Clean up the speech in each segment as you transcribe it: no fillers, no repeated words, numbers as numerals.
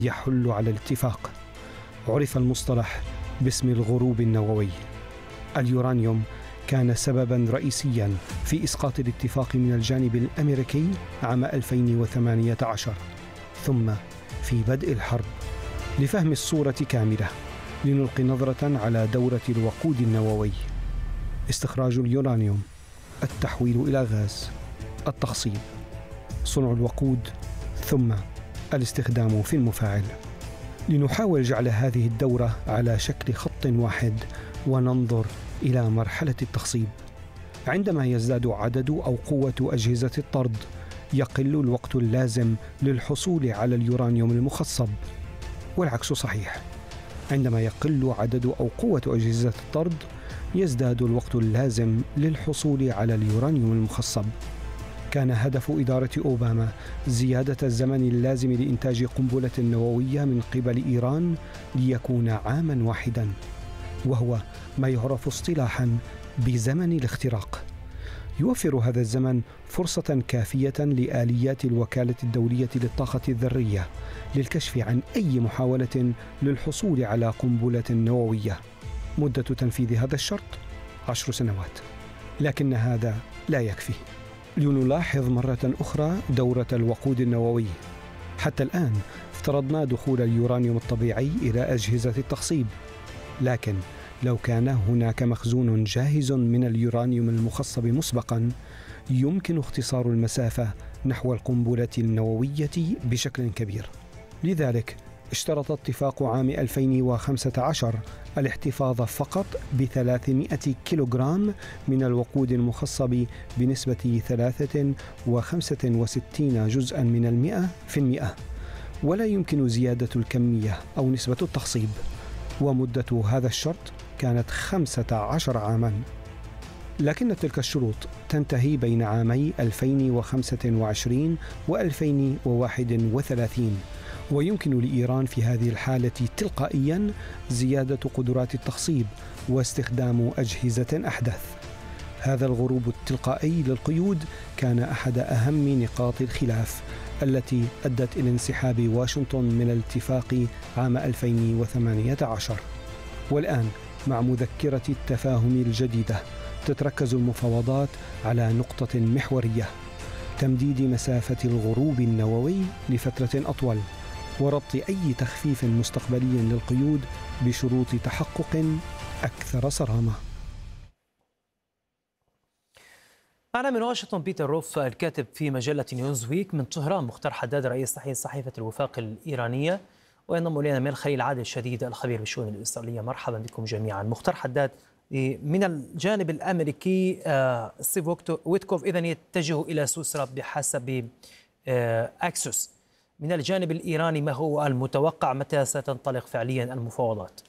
يحل على الاتفاق. عرف المصطلح باسم الغروب النووي. اليورانيوم كان سببا رئيسيا في إسقاط الاتفاق من الجانب الأمريكي عام 2018، ثم في بدء الحرب. لفهم الصورة كاملة لنلقي نظرة على دورة الوقود النووي: استخراج اليورانيوم، التحويل إلى غاز، التخصيب، صنع الوقود، ثم الاستخدام في المفاعل. لنحاول جعل هذه الدورة على شكل خط واحد وننظر إلى مرحلة التخصيب. عندما يزداد عدد أو قوة أجهزة الطرد، يقل الوقت اللازم للحصول على اليورانيوم المخصب، والعكس صحيح. عندما يقل عدد أو قوة أجهزة الطرد، يزداد الوقت اللازم للحصول على اليورانيوم المخصب. كان هدف إدارة أوباما زيادة الزمن اللازم لإنتاج قنبلة نووية من قبل إيران ليكون عاماً واحداً، وهو ما يعرف اصطلاحاً بزمن الاختراق. يوفر هذا الزمن فرصة كافية لآليات الوكالة الدولية للطاقة الذرية للكشف عن أي محاولة للحصول على قنبلة نووية. مدة تنفيذ هذا الشرط 10 سنوات، لكن هذا لا يكفي. لنلاحظ مرة أخرى دورة الوقود النووي. حتى الآن افترضنا دخول اليورانيوم الطبيعي إلى أجهزة التخصيب، لكن لو كان هناك مخزون جاهز من اليورانيوم المخصب مسبقا، يمكن اختصار المسافة نحو القنبلة النووية بشكل كبير. لذلك اشترط اتفاق عام 2015 الاحتفاظ فقط ب300 كيلوغرام من الوقود المخصب بنسبة 63 جزءا من المئة في المئة، ولا يمكن زيادة الكمية أو نسبة التخصيب. ومدة هذا الشرط كانت 15 عاما، لكن تلك الشروط تنتهي بين عامي 2025 و2031، ويمكن لإيران في هذه الحالة تلقائيا زيادة قدرات التخصيب واستخدام أجهزة أحدث. هذا الغروب التلقائي للقيود كان أحد أهم نقاط الخلاف التي أدت إلى انسحاب واشنطن من الاتفاق عام 2018. والآن مع مذكرة التفاهم الجديدة تتركز المفاوضات على نقطة محورية: تمديد مسافة الغروب النووي لفترة أطول، وربط أي تخفيف مستقبلي للقيود بشروط تحقق أكثر صرامة. معنا من واشنطن بيتر روف الكاتب في مجلة نيوزويك. من طهران مختار حداد رئيس تحرير صحيفة الوفاق الإيرانية، وينضم إلينا من الخليل عادل الشديد الخبير بالشؤون الإسرائيلية. مرحبا بكم جميعا. مختار حداد، من الجانب الأمريكي ستيف ويتكوف إذن يتجه إلى سويسرا بحسب أكسوس. من الجانب الإيراني ما هو المتوقع؟ متى ستنطلق فعليا المفاوضات؟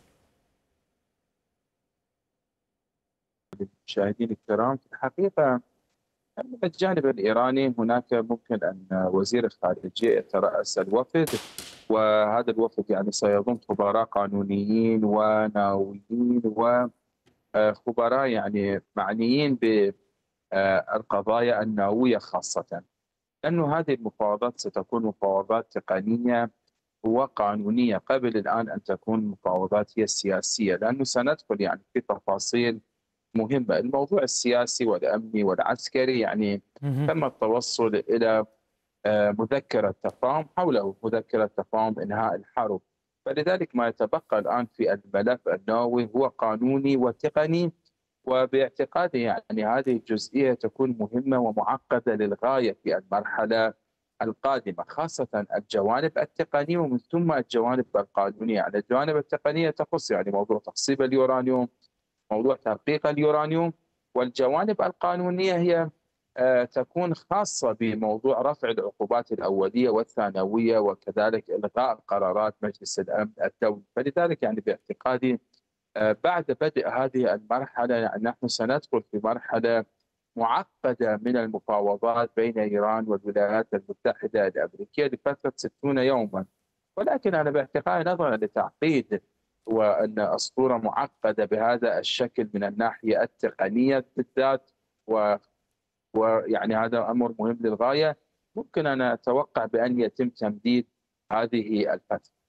المشاهدين الكرام، في الحقيقة من الجانب الإيراني هناك ممكن أن وزير الخارجية يترأس الوفد، وهذا الوفد يعني سيضم خبراء قانونيين ونوويين وخبراء يعني معنيين بالقضايا النووية خاصة، لأن هذه المفاوضات ستكون مفاوضات تقنية وقانونية قبل الآن أن تكون مفاوضات هي السياسية، لأنه سندخل يعني في تفاصيل مهمة. الموضوع السياسي والأمني والعسكري يعني تم التوصل إلى مذكرة تفاهم حوله، مذكرة تفاهم إنهاء الحرب. فلذلك ما يتبقى الآن في الملف النووي هو قانوني وتقني، وباعتقادي يعني هذه الجزئية تكون مهمة ومعقدة للغاية في المرحلة القادمة، خاصة الجوانب التقنية ومن ثم الجوانب القانونية. يعني الجوانب التقنية تخص يعني موضوع تخصيب اليورانيوم، موضوع تحقيق اليورانيوم، والجوانب القانونية هي تكون خاصة بموضوع رفع العقوبات الأولية والثانوية، وكذلك إلغاء قرارات مجلس الأمن الدولي. فلذلك يعني باعتقادي بعد بدء هذه المرحلة يعني نحن سندخل في مرحلة معقدة من المفاوضات بين إيران والولايات المتحدة الأمريكية لفترة 60 يوما. ولكن أنا باعتقادي نظرا لتعقيد وأن أسطورة معقدة بهذا الشكل من الناحية التقنية بالذات، ويعني هذا أمر مهم للغاية، ممكن أن أتوقع بأن يتم تمديد هذه الفترة.